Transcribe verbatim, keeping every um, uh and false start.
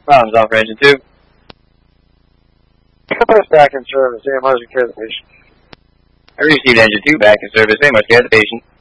Problems off for engine two. Compressor back in service. Very much care of the patient. I received engine two back in service. Very much care of the patient.